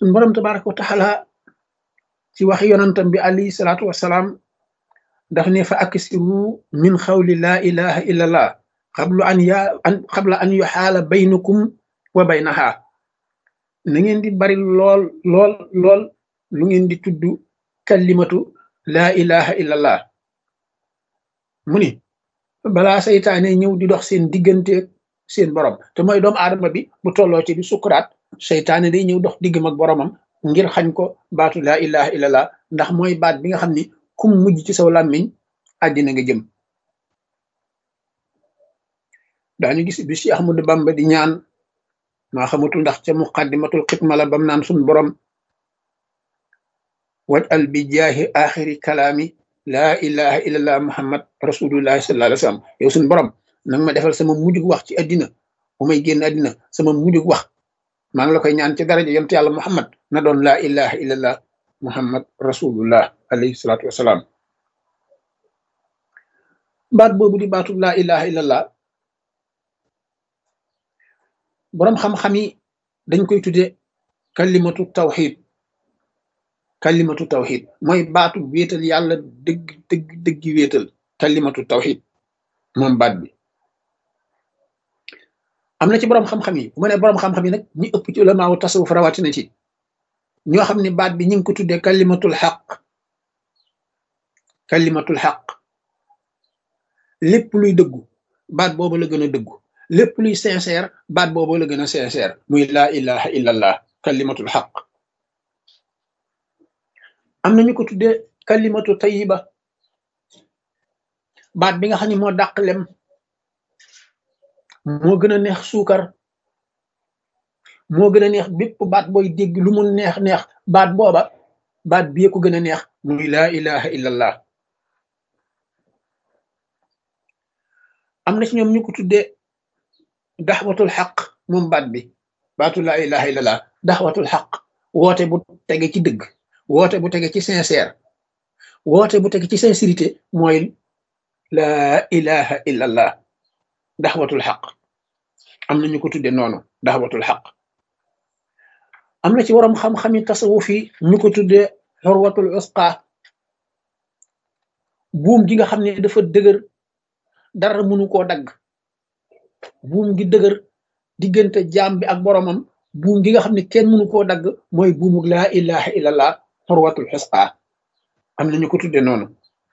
suñu borom tabaraka wa taala ci wax yonantam bi alayhi salaatu wasalaam daf ne fa aksiru min xawli laa ilaha illa allah qabla an yuxaala baynakum wa baynaha na ngeen di bari lool lool lool lu ngeen di tudd kalimatu laa ilaha illa allah mu ni balaa saytaane ñëw di dox seen diggante seen borom te mooy doomu aadama bi bu tolloo ci di sukuraat saytaane day ñëw dox diggam ak boromam ngir xañ ko baatu laa ilaha illallah ndax mooy baat bi nga xam ni kum mujj ci saw làmmiñ àddina nga jëm. daañu gis bi Cheikh Ahmadou Bamba di ñaan maa xamatul ndax ca muqaddimatul xidma la bam naan suñ borom waj al bi jaahi axiri kalaami laa ilaha illallah muhammad rasulullahi sallallahu alayhi wa sallam yow suñ borom nanga ma defal sama mujjug wax ci àddina bu may génn àddina sama mujjug wax maa ngi la koy ñaan ci daraja yonent yàlla muhammad na doon laa ilaha illallah muhammad rasulullah alayhi salatu wasalaam. baat boobu di baatu laa ilaha illallah boroom xam-xam yi dañ koy tudde kalimatu tawxid. kalimatu tawxid mooy baatu wéetal yàlla dëgg dëgg dëggi wéetal kalimatu tawxid moom baat bi. am na ci boroom xam-xam yi bu ma ne boroom xam-xam yi nag ñi ëpp ci ulamaawu tasawuf rawatina ci ñoo xam ne baat bi ñu ngi ko tuddee kalimatul xaq. kalimatul xaq lépp luy dëggu baat boobu la gën a dëggu lépp luy sincère baat boobu la gën a sincère muy laa ilaha illallah kalimatul xaq. am na ñu ko tuddee kalimatu tayiba baat bi nga xam ne moo dàq lem moo gën a neex suukar moo gën a neex bépp baat booy dégg lu mu neex neex baat booba baat bi ko gën a neex muy laa ilaha illallah. am na ci ñoom ñu ko tuddee daxwatul xaq moom baat bi baatu laa ilaha illallah daxwatul xaq woote bu tege ci dëgg woote bu tege ci sincère woote bu tege ci sincérité mooy laa ilaha illallah daxwatul xaq. am na ñu ko tudde noonu daxwatul xaq. am na ci waroom xam-xami tasawuf yi ñu ko tudde xurwatul usqa buum gi nga xam ne dafa dëgër dara mënu koo dagg buum gi dëgër diggante jaam bi ak boromam buum gi nga xam ne kenn mënu koo dagg mooy buumug laa ilaha illallah xurwatul usqa. am na ñu ko tudde noonu.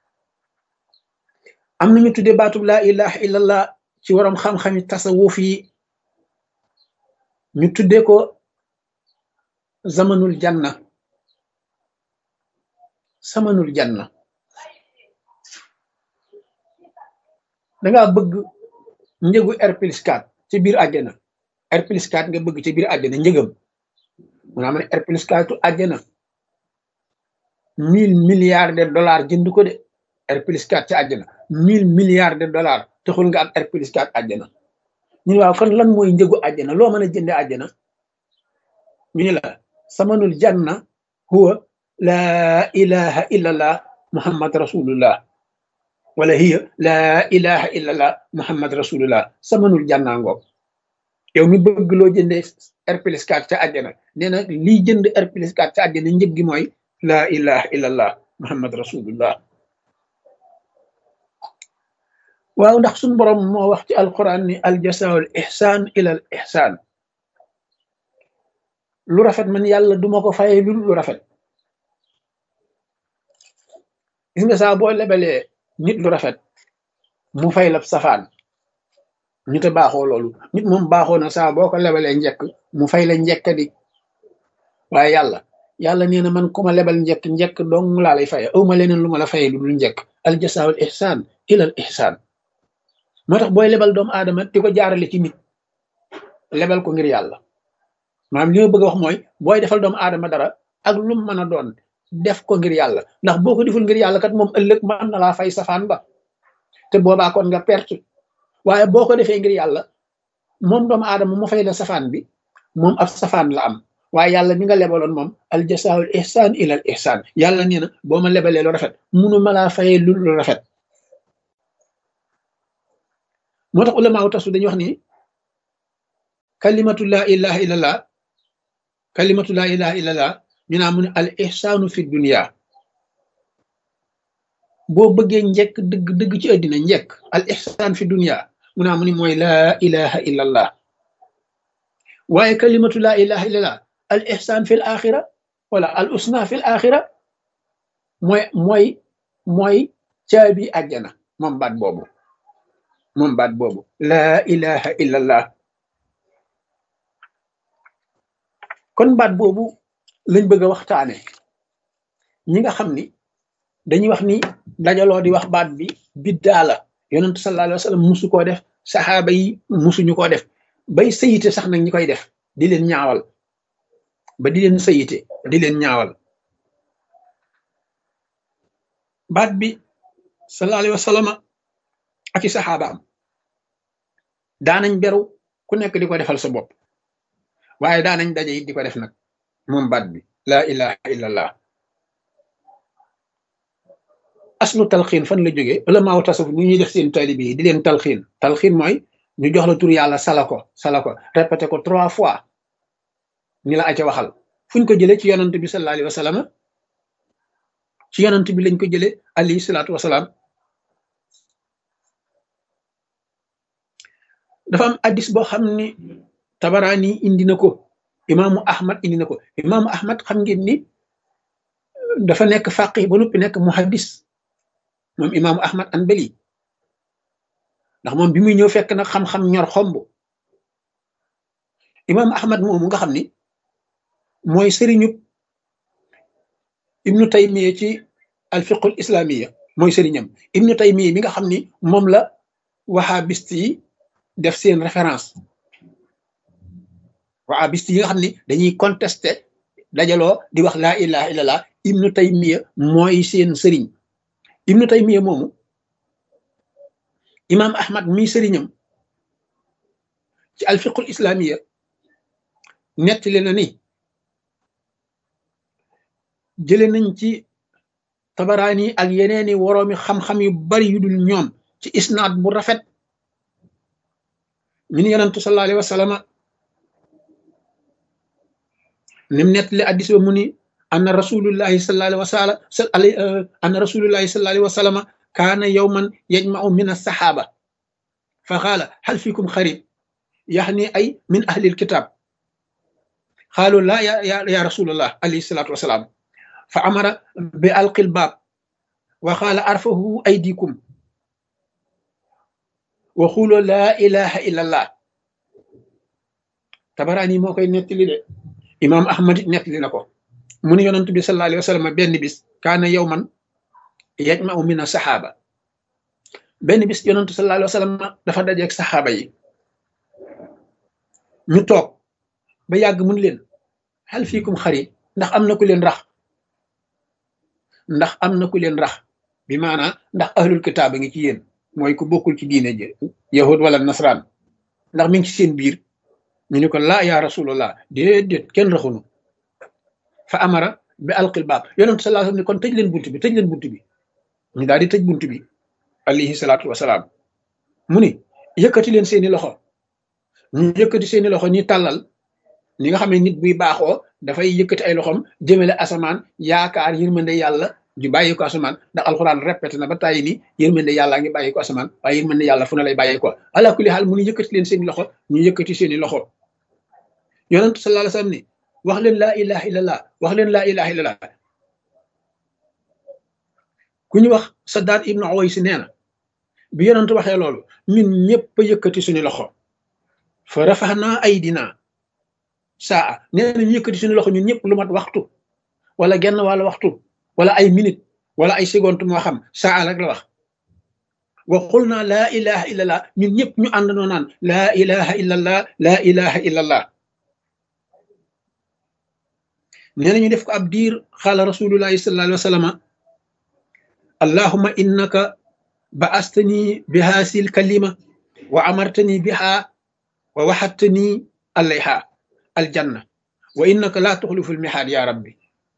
am na ñu tudde baatub laa ilaha illallah ci waroom xam-xami tasawuf yi ñu tudde ko zamanul janna. zamanul janna dangaa bëgg njëgu R+4 ci biir àjjana R+4 nga bëgg ci biir àjjana njëgam mu naa ma ne R+4 tu àjjana 1000 milliards de dollars jënd ko de R+4 ci àjjana 1000 milliards de dollars taxul nga am R+4 àjjana. ñu ne waaw kon lan mooy njëgu àjjana loo mën a jënde àjjana ñu ne la samanul janna huwa laa ilaha illallah muhammad rasulullah wala hiya laa ilaha illallah muhammad rasulullah samanul janna ngoog. yow mi bëgg loo jëndee R+4 ca àjjana nee na lii jënd R+4 ca àjjana njëg gi mooy laa ilaha illallah muhammad rasulullah. waaw ndax suñu borom moo wax ci alquran ni aljasaul ihsan ila al ihsan lu rafet man yàlla duma ko faye lu rafet. gis nga saa boo lebalee nit lu rafet mu fay la safaan nit a baaxoo loolu nit moom baaxoo na saa boo ko lebalee njekk mu fay la njekk di waaye yàlla nee na man ku ma lebal njekk dong laa lay faye awma leneen lu ma la faye lu dul njekk aljasaul ihsan ila al ihsan. moo tax booy lebal doomu aadama di ko jaarale ci nit lebal ko ngir yàlla maanaam li ma bëgg a wax mooy booy defal doomu aadama dara ak lu mu mën a doon def ko ngir yàlla ndax boo ko deful ngir yàlla kat moom ëllëg mën na laa fay safaan ba te boobaa kon nga perte waaye boo ko defee ngir yàlla moom doomu aadama mu fay la safaan bi moom ab safaan la am waaye yàlla mi nga lebaloon moom al jasaa'ul ihsaan ilal ihsaan yàlla nee na boo ma lebalee lu rafet munu ma laa fayee lu rafet. moo tax ulama wu tasu dañuy wax ni kalimatu laa ilaha illallah kalimatu laa ilaha illallah ñu naa mu ne al ihsaanu fi dunya boo bëggee njekk dëgg dëgg ci àddina njekk al ihsaan fi dunya mu naa mu ni mooy laa ilaha illallah waaye kalimatu laa ilaha illallah al ihsaan fi l axira wala al usna fi l axira mooy caabi àjjana moom baat boobu laa ilaha illallah kon baat boobu lañ bëgg a waxtaane ñi nga xam ni dañuy wax ni dajaloo di wax baat bi biddaa la yonentu sallallahu alayhi wa sallam musu koo def saxaaba yi musuñu koo def bay sayite sax nag ñi koy def di leen ñaawal ba di leen sayite di leen ñaawal baat bi sallallahu alayhi wa sallam ak i saxaabaam daanañ beru ku nekk di ko defal sa bopp waaye daanañ daje it di ko def nag moom baat bi laa ilaha illallah aslu talxiin fan la jógee ulamaaw tasawuf ñu ñuy def seen taalibe yi di leen talxiin mooy ñu jox la tur yàlla sala ko répété ko 3 fois ni la aca waxal fuñ ko jëlee ci yonant bi sallallahu alayhi wa sallam ci yonant bi lañ ko jëlee alayhi salaatu wasalaam dafa am addis boo xam ni tabaraani indi na ko imaamu ahmad indi na ko imaamu ahmad xam ngeen ni dafa nekk faqih ba noppi nekk muhaddis moom imaamu ahmad anbali ndax moom bi muy ñëw fekk nag xam-xam ñor xomb imaamu ahmad moomu nga xam ni mooy sëriñu ibnu taymiya ci alfiqul islamiya mooy sëriñam ibnu taymiya mi nga xam ni moom la wahabist yi def seen référence wahabist yi nga xam ni dañuy contester dajaloo di wax laa ilaha illallah ibnu taymiya mooy seen sëriñ ibnu taymiya moomu imaam ahmad mi sëriñam ci alfiqul islamiya nettali na ni jële nañ ci tabaraani ak yeneeni woroomi xam-xam yu bari yu dul ñoom ci isnaad bu rafet ñu ni yonantu sallallahu alayhi wa sallam nim nettali addis ba mu ni anna rasulullahi sallallahu alayhi wa sallam kaana yawman yajma'u min as-saxaaba fa qaala hal fiikum xarib yaxni ay min ahlil kitaab qaalu laa ya rasulullah alayhi salaatu wasalaam fa amara bi alqil baab wa qaala arfahu aydikum wa xuulu laa ilaha illa allah tabaraani moo koy nettali de imaam ahmad nettali na ko mu ne yonent bi sallallahu alayhi wa sallam benn bis kaana yawman yajma'u min as-saxaaba benn bis yonent sallallahu alayhi wa sallam dafa dajeeg saxaaba yi ñu toog ba yàgg mun leen hal fiikum xarib ndax am na ku leen rax bi maanaa ndax ahlul kitaab a ngi ci yéen mooy ku bokkul ci diine ji yahud wala nasraan ndax mi ngi ci seen biir ñu ni ko laa ya rasulullah déedéet kenn raxunu fa amara bi alqil baab yonent sallallahu alayhi wa sallam ni kon tëj leen bunt bi ñu daal di tëj bunt bi alayhi salaatu wasalaam mu ni yëkkati leen seeni loxo ñu yëkkati seeni loxo ñi tàllal ni nga xam ne nit buy baaxoo dafay yëkkati ay loxom jëmale asamaan yaakaar yërmande yàlla ju bàyyi ko asamaan ndax alxuraan répété na ba tàyyi ni yërmande yàlla ngi bàyyi ko asamaan waaye yërmande yàlla fu na lay bàyyi ko ala kulli xaal mu ni yëkkati leen seeni loxo ñu yëkkati seeni loxo yonent sallallahu alayhi wa sallam ni wax leen laa ilaha illallah wax leen laa ilaha illallah ku ñu wax Saddaad ibnu Uways nee na bi yonent waxee loolu ñun ñëpp a yëkkati suñu loxo fa rafaxnaa aydina saa nee na ñu yëkkati suñu loxo ñun ñëpp lu mat waxtu wala genn wàllu waxtu wala ay minute wala ay seconde moo xam saa rek la wax wa qul naa laa ilaha illallah ñun ñëpp ñu àndandoo naan laa ilaha illallah laa ilaha illallah nee na ñu def ko ab diir xaala rasulullahi sallallahu alayhi wa sallam allahumma innaka ba'astani bi haasil kalima wa amartani biha wa waxattani alayha aljanna wa innaka laa tuxlifu almihaad ya rabbi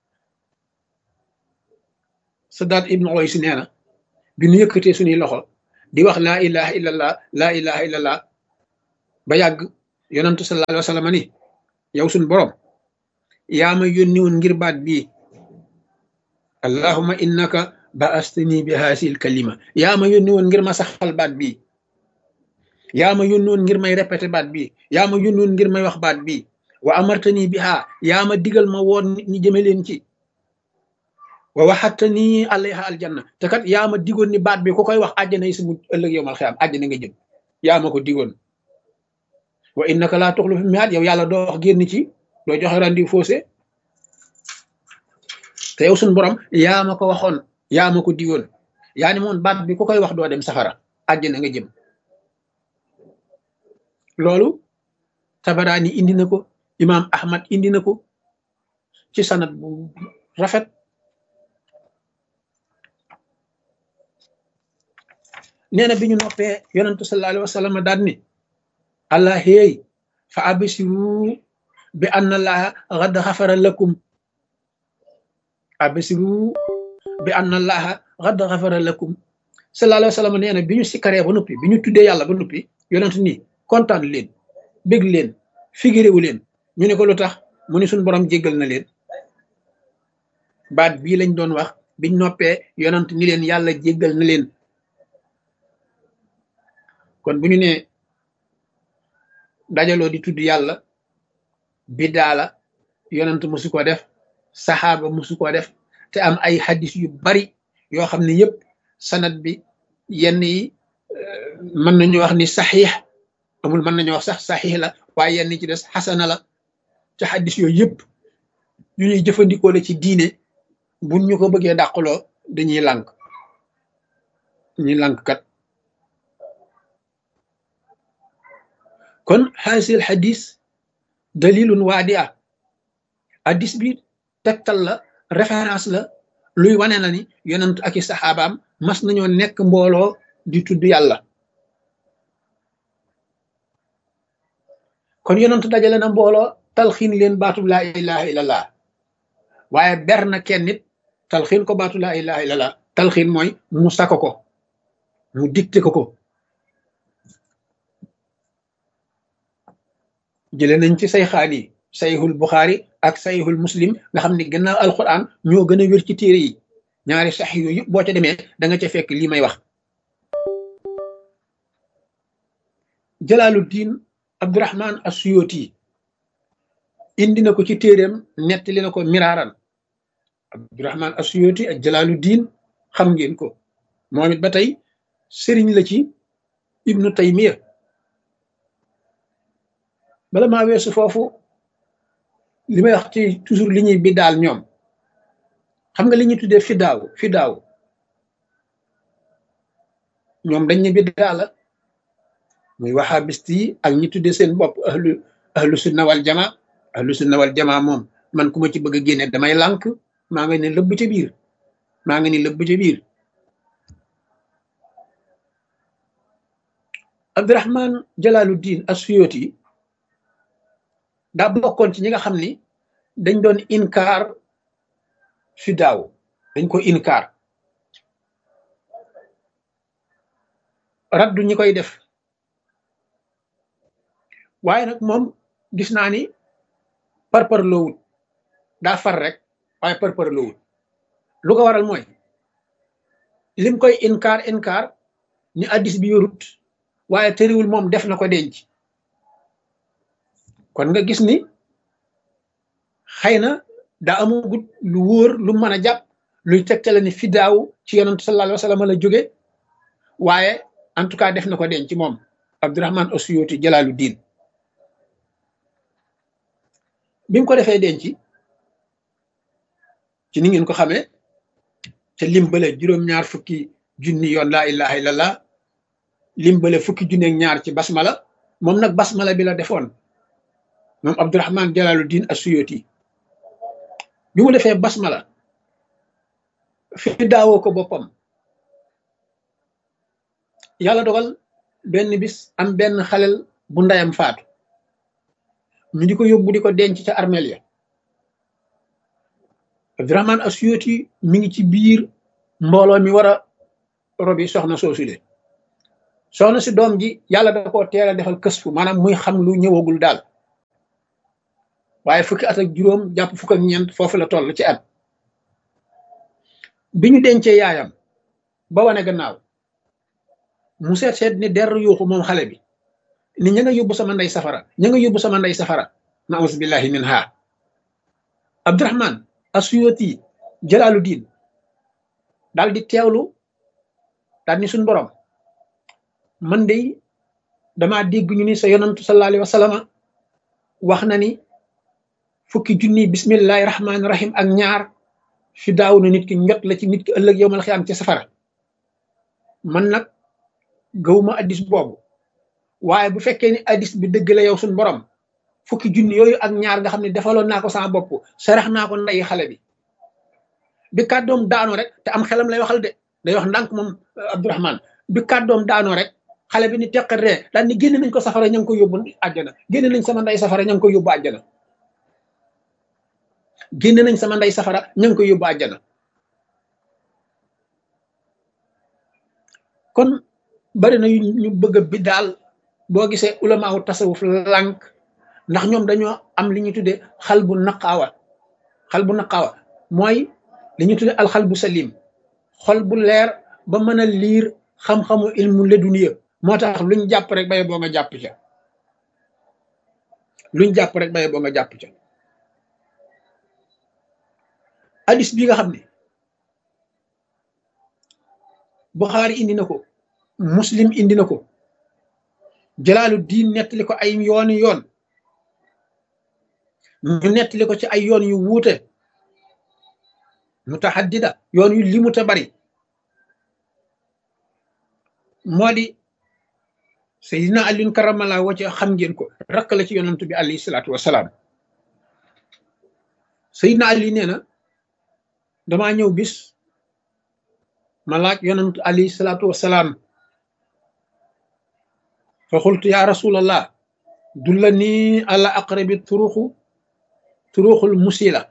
Saddaad ibnu Uways nee na bi nu yëkkatee suñuy loxo di wax laa ilaha illallah laa ilaha illallah ba yàgg yonantu sallallahu alayhi wa sallam ni yow suñ borom yaa ma yónni woon ngir baat bii allahumma innaka ba'astani bi haasil kalima yaa ma yónni woon ngir ma saxal baat bii yaa ma yónni woon ngir may répété baat bii yaa ma yónni woon ngir may wax baat bii wa amartani biha yaa ma digal ma woon nit ñi jëme leen ci wa waxattani alayha aljanna te kat yaa ma digoon ni baat bi ku koy wax àjjana yi si mu ëllëg yowmal xiyaam àjjana nga jëm yaa ma ko digoon wa innaka laa tuxlifu mii'aad yow yàlla doo wax génn ci doo joxe rendi faussé te yow suñu borom yaa ma ko waxoon yaa ma ko digoon yaa ni moon baat bi ku koy wax doo dem safara àjjana nga jëm loolu Tabaraani indi na ko imaam Ahmad indi na ko ci sanad bu rafet nee na bi ñu noppee yonentu sallallahu alayhi wa sallam daal ni allah hey fa absiru bi anna allaha qad xafara lakum absiru bi anna allaha qad xafara lakum sallallahu alayhi wa sallam nee na bi ñu sikkaree ba noppi bi ñu tuddee yàlla ba noppi yonentu ni kontaan leen bég leen figéréwu leen ñu ne ko lu tax mu ni suñ borom jéggal na leen baat bii lañ doon wax biñ noppee yonent ni leen yàlla jéggal na leen kon bu ñu nee dajaloo di tudd yàlla bidaa la yonent musu ko def saxaaba musu ko def te am ay xadis yu bari yoo xam ne yëpp sanad bi yenn yi mën nañu wax ni saxiix amul mën nañu wax sax saxiix la waaye yenn ci des xasana la te xadis yooyu yëpp yu ñuy jëfandikoo la ci diine buñ ñu ko bëggee dàqaloo dañuy lànk kat kon xaasil xadis dalilun waadia hadis bi tegtal la référence la luy wane na ni yonent ak i saxaabaam mas nañoo nekk mbooloo di tudd yàlla kon yonent dajale na mbooloo talxiin leen baatub laa ilaha illallah waaye ber na kenn nit talxiin ko baatu laa ilaha illallah talxiin mooy mu sako ko mu dicté ko jële nañ ci sayxaan yi sayxul buxaari ak sayxul muslim nga xam ne gannaaw alquran ñoo gën a wér ci téere yi ñaari sax yooyu yëpp boo ca demee da nga ca fekk lii may wax jalaaluddin abdurahman asuyoti indi na ko ci téeréem nettali na ko miraaran abdurahman asuyoti ak jalaaluddin xam ngeen ko moom it ba tey sëriñ la ci ibnu taymiya bala maa weesu foofu li may wax ci toujours li ñuy bi daal ñoom xam nga li ñuy tuddee fidaaw ñoom dañ ne biddaa la muy wahabist yi ak ñi tuddee seen bopp ahlu sunna wal jamaa moom man ku ma ci bëgg a génne damay lànk maa ngi ne lëbb ca biir Abdurahman Jalaaluddin As-Suyuti daa bokkoon ci ñi nga xam ni dañ doon inkaar fidaaw dañ ko inkaar raddu ñi koy def waaye nag moom gis naa ni parpar loowut daa far rek waaye parpar loowut lu ko waral mooy lim koy inkaar ni addis bi yorut waaye tëriwul moom def na ko denc kon nga gis ni xëy na daa amagut lu wóor lu mën a jàpp luy tegtale ni fidaaw ci yonent sallallahu alayhi wa sallam la jóge waaye en tout cas def na ko denc moom Abdurahman As-Suyuti Jalaaluddin bi mu ko defee denc ci ni ngeen ko xamee te limbale juróom-ñaar fukki junni yoon laa ilaha illallah limbale fukki junni ak ñaar ci basmala moom nag basmala bi la defoon moom Abdurahman Jalaaluddin As-Suyuti bi mu defee basmala fi daawoo ko boppam yàlla dogal benn bis am benn xalel bu ndeyam faatu ñu di ko yóbbu di ko denc ca armeel ya Abdurahman As-Suyuti mi ngi ci biir mbooloo mi war a robi soxna soosule soxna si doom ji yàlla da koo teel a defal kësfu maanaam muy xam lu ñëwagul daal waaye fukki at ak juróom jàpp fukk ak ñeent foofu la toll ci at bi ñu dencee yaayam ba wane gannaaw mu seet ni der yuuxu moom xale bi ni ña nga yóbbu sama ndey safara ña nga yóbbu sama ndey safara naus billahi min ha Abdurahman Asuyuti Jalaaluddin daal di teewlu daal ni suñ borom man de damaa dégg ñu ni sa yonantu sallallahu alayhi wa sallam wax na ni fukki junni bismillahi rahmaani rahim ak ñaar fi daaw na nit ki njot la ci nit ki ëllëg yowmal xiyaam ci safara man nag gëwuma addis boobu waaye bu fekkee ni addis bi dëgg la yow suñ borom fukki junni yooyu ak ñaar nga xam ne defaloon naa ko sama bopp sarax naa ko ndeyi xale bi kàddoom daanoo rek te am xelam lay waxal de day wax ndànk moom Abdurahman bi kàddoom daanoo rek xale bi ni teqat ree daal ni génne nañ ko safara ña ngi ko yóbbu àjjana génne nañ sama ndey safara ña ngi ko yóbbu àjjana génne nañ sama ndey safara ña ngi ko yóbbu àjjana kon bari na ñu bëgg a bi daal boo gisee ulamaaw tasawuf lànk ndax ñoom dañoo am li ñu tuddee xal bu naqaawa mooy li ñu tuddee alxal bu salim xol bu leer ba mën a liir xam-xamu ilmu leduniya moo tax luñ jàpp rek baye boo nga jàpp ca luñ jàpp rek baye boo nga jàpp ca hadis bi nga xam ne Buxaari indi na ko Muslim indi na ko Jalaaluddin nettali ko ay yoon ñu nettali ko ci ay yoon yu wuute mutahaddida yoon yu limu te bari moo di Seydina Aliyun karamallahu wajhahu xam ngeen ko rakk la ci yonantu bi alayhi salaatu wasalaam Seydina Ali nee na damaa ñëw bis ma laaj yonantu alayhi salaatu wasalaam fa xultu ya rasulallah dullani ala aqrabi turuxul musila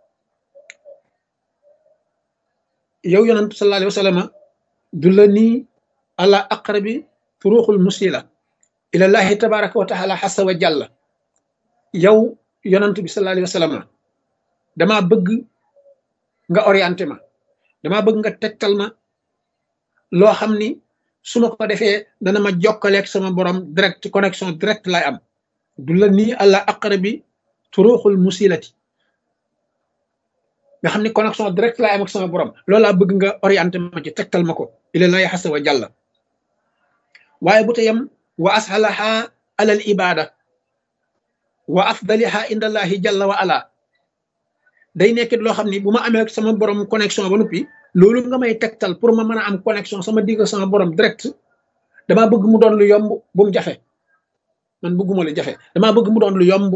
yow yonantu sallallahu alayhi wa sallam dullani ala aqrabi turuxul musila ilallahi tabaraka wa taala xasa wa jalla yow yonantu bi sallallahu alayhi wa sallam damaa bëgg nga orienté ma damaa bëgg nga tegtal ma loo xam ni su ma ko defee dana ma jokkaleeg sama borom direct connexion direct lay am du la nii àlla aqrabi turuxul musilati nga xam ni connexion direct lay am ak sama borom loolu laa bëgg nga orienté ma ci tegtal ma ko ilallahi xasa wa jalla waaye bu teyam wa ashalaha alal ibada wa afdaliha indallahi jalla wa ala day nekkit loo xam ni bu ma amee ak sama borom connexion ba noppi loolu nga may tegtal pour ma mën a am connexion sama digg sama borom direct damaa bëgg mu doon lu yomb bu mu jafe man bëgguma lu jafe damaa bëgg mu doon lu yomb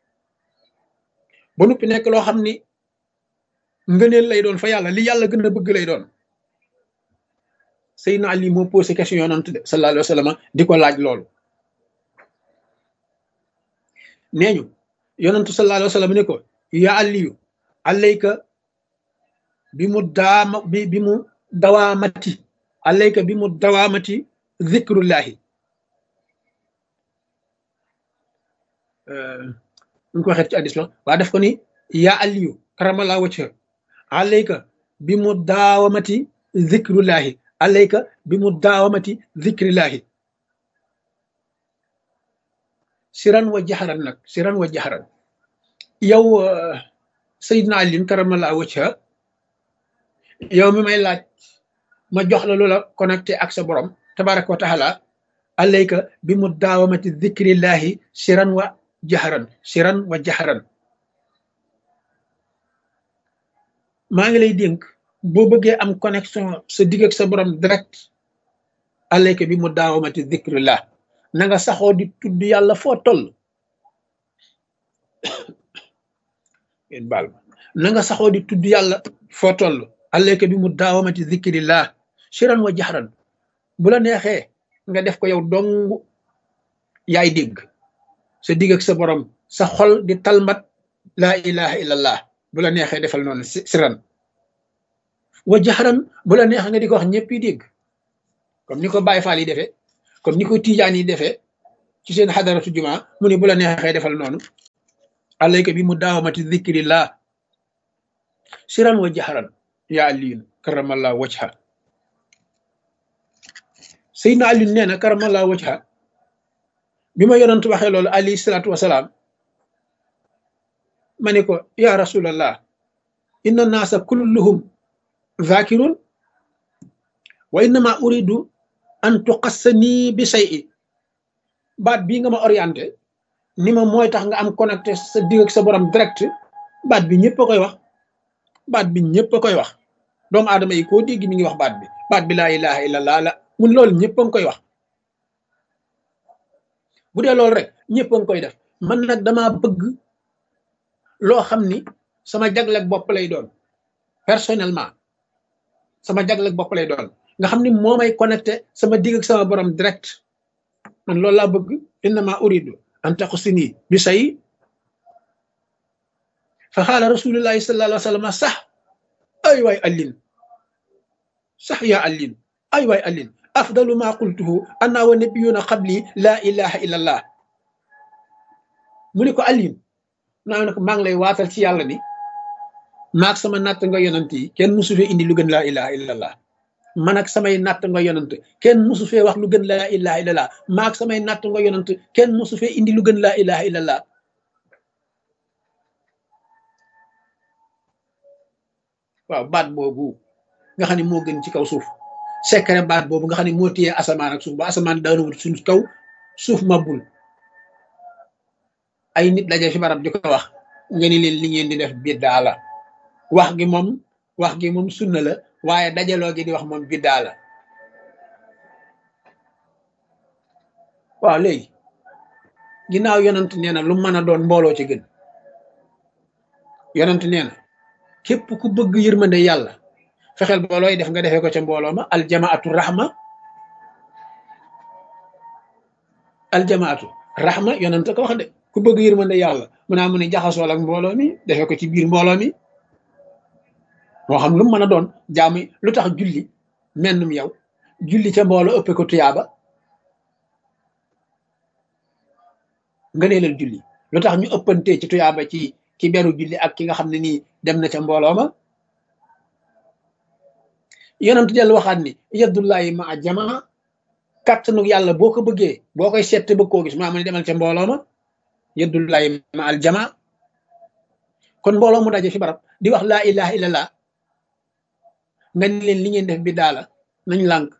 ba noppi nekk loo xam ni ngëneel lay doon fa yàlla li yàlla gën a bëgg lay doon Seydina Ali moo posé question yonent de sallallahu alayhi wa sallam di ko laaj loolu nee ñu yonentu sallallahu alayhi wa sallam ne ko yaa Aliyu alayka bi mu dawaamati alayka bi mu dawaamati zikrullahi ñu ko waxee ci hadiis la waa def ko ni yaa Aliyu karamallahu wajha alayka bi mu daawamati zikrullahi alayka bi mu daawamati zikrillahi siran wa jaxaran nag siran wa jaxaran yow Seydina Ali karamallahu wajha yow mi may laaj ma jox la loola connecté ak sa borom tabaraka wa taala alayka bi mu daawamati zikrillahi siran wa jaxaran maa ngi lay dénk boo bëggee am connexion sa digg ak sa borom direct alayka bi mu daawamati zikrillah na nga saxoo di tudd yàlla foo toll ngeen baal ma na nga saxoo di tudd yàlla foo toll alayka bi mu daawamati zikrillah siran wa jaxran bu la neexee nga def ko yow dong yaay dégg sa digg ak sa borom sa xol di talmat laa ilaha illallah bu la neexee defal noonu siran wa jaxran bu la neexee nga di ko wax ñëpp yi dégg comme ni ko Baay Faal yi defee comme ni ko Tijaan yi defee ci seen xadaratu jumaa mu ne bu la neexee defal noonu alayka bi mudawamati dhikrillah siran wa jahran ya aliin karamallahu wajha Seydina Ali nee na karamallahu wajha bi ma yonent waxee loolu alayhi salaatu wasalaam ma ne ko ya rasulallah inna naasa kulluhum zakirun wa innama uridu an tuqassani bi shay'i baat bii nga ma orienté ni ma mooy tax nga am connecté sa digg ak sa borom direct baat bi ñëpp a koy wax baat bi ñëpp a koy wax doomu aadama yi koo dégg mi ngi wax baat bi laa ilaha illallah la mun loolu ñëpp a ngi koy wax bu dee loolu rek ñëpp a ngi koy def man nag dama bëgg loo xam ni sama jagleeg bopp lay doon personnellement sama jagleeg bopp lay doon nga xam ni moo may connecté sama digg ak sama borom direct man loolu laa bëgg innama uridu an taxusini bi say fa xaala rasulullahi sallallahu alayhi wa sallam sax ay waay allin sax yaa allin ay waay allin afdalu ma qultuhu anna wa nabiyuna qabli la ilaha illa allah mu ni ko allin naa ne ko maa ngi lay waatal ci yàlla ni maag sama natt nga yonant yi kenn musu fee indi lu gën laa ilaha illa allah man ak samay natt nga yonant kenn musu fee wax lu gën laa ilaha illa allah maag samay natt nga yonant kenn musu fee indi lu gën laa ilaha illa allah waaw baat boobu nga xam ne moo gën ci kaw suuf secret baat boobu nga xam ne moo téye asamaan ak suuf ba asamaan daanuwut suñu kaw suuf mabul ay nit daje fi barab di ko wax nga ni leen li ngeen di def biddaa la wax gi moom sunna la waaye dajaloo gi di wax moom biddaa la waaw léegi ginnaaw yonent nee na lu mën a doon mbooloo ci gën yonent nee na képp ku bëgg yërmande yàlla fexeel ba looy def nga defee ko ca mbooloo ma aljamaatu rahma yonent ko wax de ku bëgg yërmande yàlla mu ne jaxasool ak mbooloo mi defee ko ci biir mbooloo mi moo xam lu mu mën a doon jaamu lu tax julli mennum yow julli ca mbooloo ëppe ko tuyaaba nga neelal julli lu tax ñu ëppantee ci tuyaaba ci ki beru julli ak ki nga xam ne nii dem na ca mbooloo ma yonent del waxaat ni yaddullahi ma a jamaa kàttanu yàlla boo ko bëggee boo koy seet bëgg koo gis mu ne demal ca mbooloo ma yaddullahi ma al jamaa kon mbooloo mu daje fi barab di wax laa ilaha illallah nga ni leen li ngeen def bi daala nañ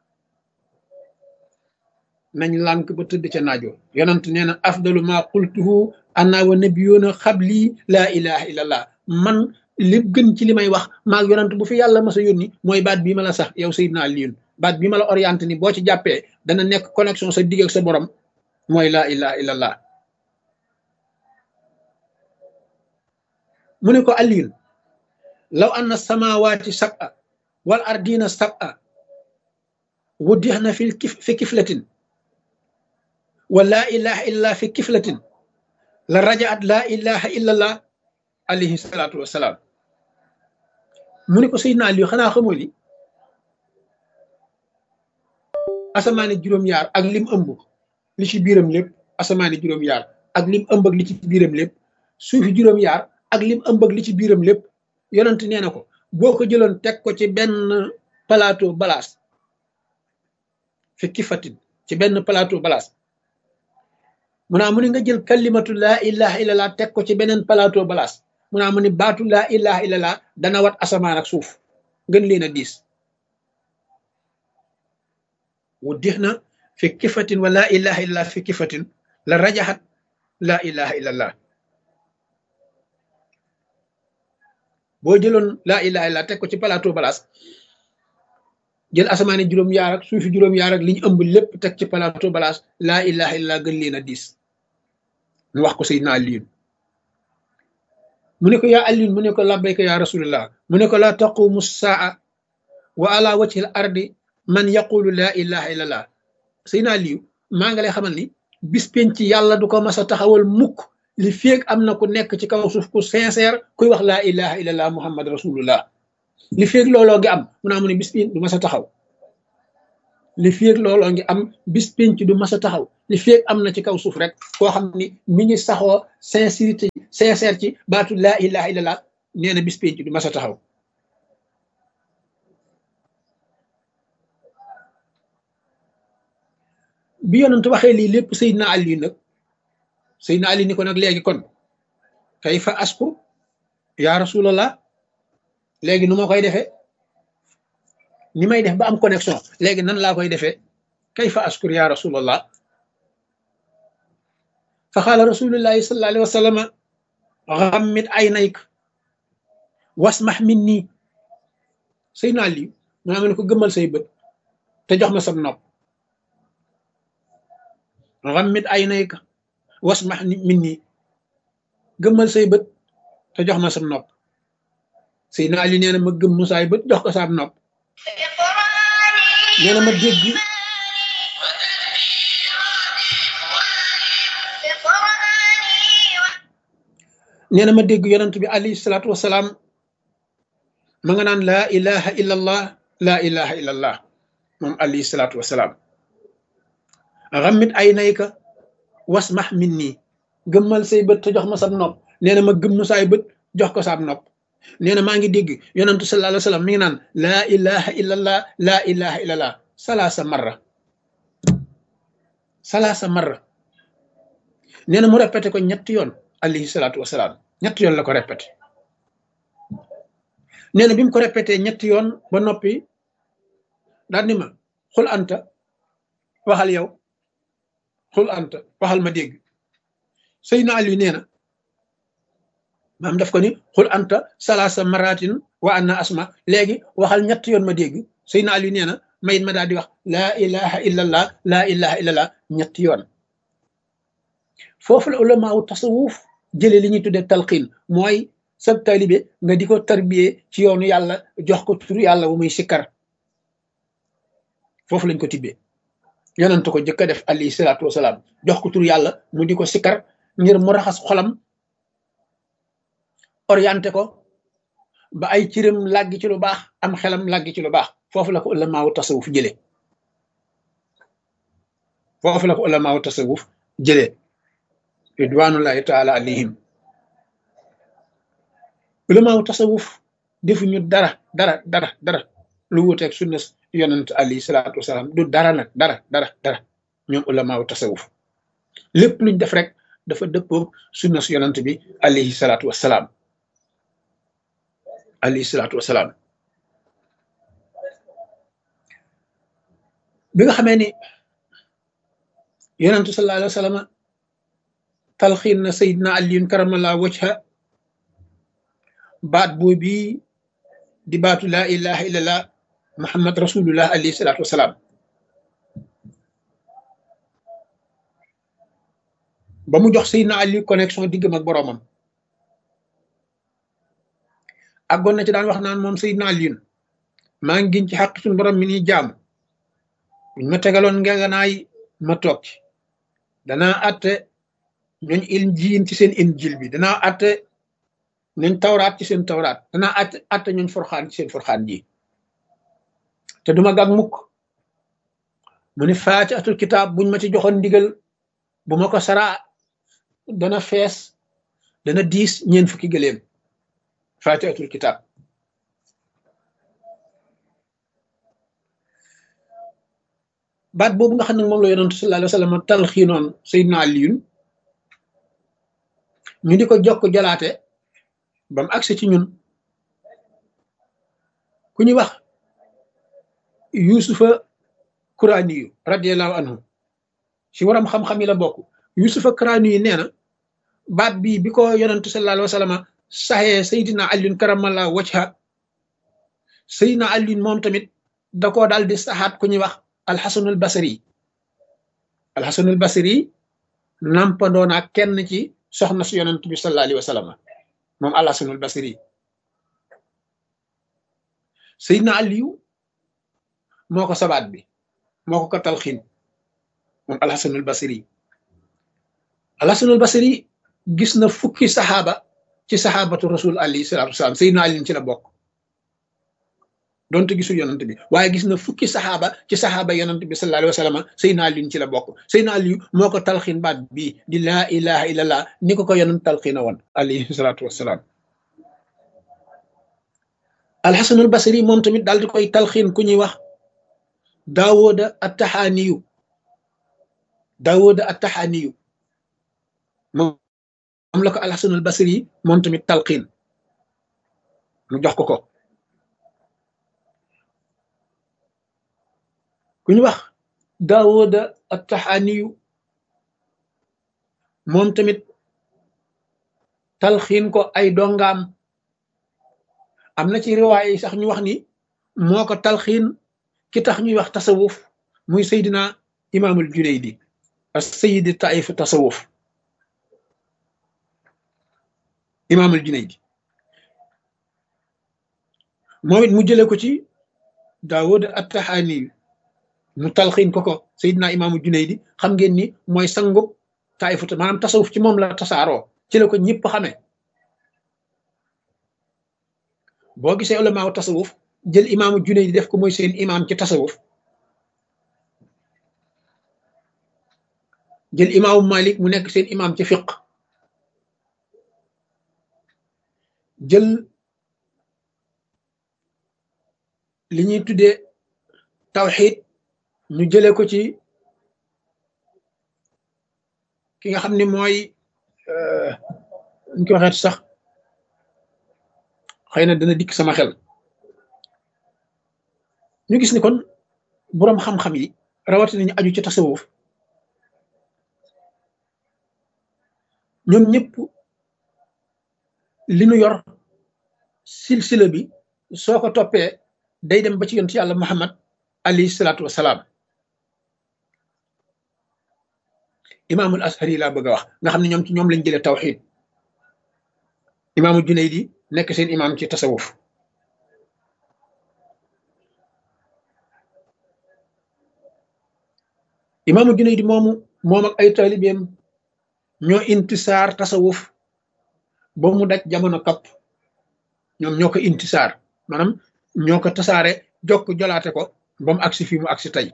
lànk ba tëdd ca naajo yonent nee na afdalu ma qultuhu anna wa nabiyuna xabli laa ilaha illallah man li gën ci li may wax maag yonent bu fi yàlla mas a yónni mooy baat bii ma la sax yow Seydina Aliyun baat bii ma la orienté ni boo ci jàppee dana nekk connexion sa digg ak sa borom mooy laa ilaha illallah mu ne ko Aliyun law anna samawati sab'a wal ardina sab'a wuddixna fi kiflatin wa laa ilaha illa fi kiflatin la rajaat laa ilaha illallah alayhi salaatu wasalaam mu ne ko Seydina Aliyu xanaa xamoo ni asamaani juróom-yaar ak lim ëmb li ci biiram lépp asamaani juróom-yaar ak lim ëmb ak li ci biiram lépp suufi juróom-yaar ak lim ëmb ak li ci biiram lépp yonent nee na ko boo ko jëloon teg ko ci benn plateau balaas fi kifatin ci benn plateau balaas mu ne nga jël kalimatu laa ilaha illallah teg ko ci beneen plateau balaas mu ne baatu laa ilaha illallah dana wat asamaan ak suuf gën leen a diis wuddixna fi kifatin wa laa ilaha illallah fi kifatin la rajaxat laa ilaha illallah boo jëloon laa ilaha illallah teg ko ci plateau balaas jël asamaani juróom-yaar ak suufi juróom-yaar ak li ñu ëmb lépp teg ci plateau balaas laa ilaha illallah gën leen a diis mu wax ko Seydina Aliyun mu ne ko yaa Aliyun mu ne ko labbayka yaa rasulullah mu ne ko laa taqumu saa wa ala wajhi al ardi man yaqulu laa ilaha illallah Seydina Aliyu maa nga lay xamal ni bis penc yàlla du ko mas a taxawal mukk li feeg am na ku nekk ci kaw suuf ku sincère kuy wax laa ilaha illallah muhammad rasulullah li feeg looloo ngi am mu ne bis penc du mas a taxaw li feeg looloo ngi am bis penc du mas a taxaw li feeg am na ci kaw suuf rek koo xam ni mi ngi saxoo sincérité sincère ci baatu laa ilaha illallah nee na bis penc du mas a taxaw bi yonent waxee lii lépp Seydina Ali nag Seydina Ali ni ko nag léegi kon kayfa askur ya rasulallah léegi nu ma koy defee ni may def ba am connexion léegi nan laa koy defee kayfa askur ya rasulallah fa qaala rasulullahi sallallahu alayhi wa sallam ghammid aynayk wasmah minni Seydina Ali maa ngi ne ko gëmmal say bët te jox ma sam nopp ghammid aynayka wasmah minni gëmmal say bët te jox ma sam nopp Seydina Ali nee na ma gëm saay bët jox ko sam nopp nee na ma dégg nee na ma dégg yonent bi alayhi salaatu wasalaam ma nga naan laa ilaha illallah laa ilaha illallah moom alayhi salaatu wasalaam ghammid aynayka wasmah minni gëmmal say bët te jox ma sam nopp nee na ma gëmm saay bët jox ko sam nopp nee na maa ngi dégg yonentu sallallahu alayhi wa sallam mi ngi naan laa ilaha illallah laa ilaha illallah salaasa marra nee na mu répété ko ñetti yoon alayhi salaatu wasalaam ñetti yoon la ko répété nee na bi mu ko répété ñetti yoon ba noppi daal ni ma xul anta waxal yow xul anta waxal ma dégg Seydina Ali nee na maam daf ko ni xul anta salaasa maratin wa anna asma léegi waxal ñetti yoon ma dégg Seydina Ali nee na mayit ma daal di wax laa ilaha illallah laa ilaha illallah ñetti yoon foofu la ulamaawu tasawuf jëlee li ñuy tuddee talqiin mooy sab taalibe nga di ko tarbiyee ci yoonu yàlla jox ko turu yàlla bu muy sikkar foofu lañ ko tibbee yonent ko jëkk a def alayhi salaatu wasalaam jox ko turu yàlla mu di ko sikkar ngir mu raxas xolam orienté ko ba ay ciram làggi ci lu baax am xelam làggi ci lu baax foofu la ko ulamaawu tasawuf jëlee foofu la ko ulamaawu tasawuf jëlee ridwanullahi taala alayhim ulamaawu tasawuf defuñu dara lu wuteeg sunna yonent alayhi salaatu wasalaam du dara nag dara ñoom ulamaawu tasawuf lépp luñ def rek dafa dëppoo sunna yonent bi alayhi salaatu wasalaam bi nga xamee ni yonentu sallallahu alayhi wa sallam talxiin na Seydina Aliyun karamallahu wajha baat boobu di baatu laa ilaha illallah muhammad rasulullah alayhi salaatu wasalaam ba mu jox Seydina Ali connexion diggam ak boroomam àggoon na ci daan wax naan moom Seydina Aliyun maa ngi giñ ci xaq suñu borom mi ni jaamu buñ ma tegaloon ngeganaay ma toog ci danaa atte ñooñ injiil ci seen injil bi danaa atte ñooñ tawraat ci seen tawraat danaa atte ñooñ forxaan ci seen forxaan ji te duma gàg mukk mu ni faatihatul kitaab buñ ma ci joxoon ndigal bu ma ko saraa dana fees dana diis ñeen fukki gëléem faatihatul kitaab baat boobu nga xam ne moom la yonentu sallallahu alayhi wa sallam talxiinoon Seydina Aliyun ñu di ko jokk jalaate ba mu agsi ci ñun ku ñuy wax yusufa Kuraaniyu radiyallahu anhu ci waram xam-xam yi la bokk yusufa Kuraaniyu nee na baat bi bi ko yonentu sallallahu alayhi wa sallam saxee Seydina Aliyun karamallahu wajha Seydina Aliyun moom tamit da koo daal di saxaat ku ñuy wax alxasanul basri nampandoo naa kenn ci soxna si yonent bi sallallahu alayhi wa sallam moom alxasanul basri Seydina Aliyu moo ko sabaat bi moo ko talxiin moom alxasanul basri gis na fukki saxaaba ci saxaabatu rasul alayhi salaatu wasalaam Seydina Aliyu ci la bokk donte gisul yonent bi waaye gis na fukki saxaaba ci saxaaba yonent bi sallallahu alayhi wa sallam Seydina Aliyu ci la bokk Seydina Aliyu moo ko talxiin baat bii di laa ilaha illallah ni ko yonent talxiina woon alayhi salaatu wassalaam alxasanul basri moom tamit daal di koy talxiin ku ñuy wax daawuda attaxaaniyu moom la ko alxasanul basri moom tamit talxiin mu jox ko ku ñu wax daawuda attaxaaniyu moom tamit talxiin ko ay dongaam am na ci riwaay yi sax ñu wax ni moo ko talxiin ki tax ñuy wax tasawuf muy Seydina imaamul Junaydi as sayidi taif tasawuf imaamul Junaydi moom it mu jële ko ci daawuda attaxaaniyu mu talxiin ko Seydina imaamul Junaydi xam ngeen ni mooy sangub taifut maanaam tasawuf ci moom la tasaaroo ci la ko ñëpp xamee boo gisee ulamaaw tasawuf jël imaamu Junaydi def ko mooy seen imaam ci tasawuf jël imaamu Malik mu nekk seen imaam ci fiq jël li ñuy tuddee tawxiid ñu jële ko ci ki nga xam ne mooy ñu ko waxeet sax xëy na dana dikk sama xel ñu gis ni kon boroom xam-xam yi rawatina ñu aju ci tasawuf ñoom ñëpp li nu yor silsila bi soo ko toppee day dem ba ci yonent yàlla Muhammad alayhi salaatu wasalaam imaamul ashari laa bëgg a wax nga xam ne ñoom ci ñoom lañ jëlee tawxiid imaamul Junaydi nekk seen imaam ci tasawuf imaamul Junaydi moom ak ay taalibeem ñoo intisaar tasawuf ba mu daj jamono kapp ñoom ñoo ko intisaar maanaam ñoo ko tasaare jokk jolaate ko ba mu agsi fii mu agsi tey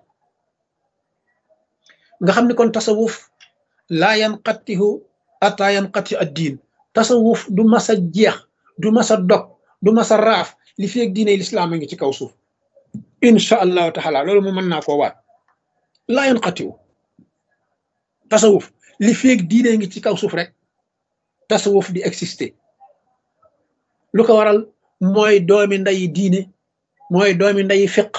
nga xam ne kon tasawuf laa yanqatihu ataa yanqati ad diin tasawuf du masa jeex du masa dog du masa raaf li feeg diine lislaam a ngi ci kaw suuf insha allahu taala loolu mu mën naa koo waat laa yanqatihu tasawuf li feeg diine ngi ci kaw suuf rek tasawuf di exister lu ko waral mooy doomi ndeyi diine mooy doomi ndeyi fiq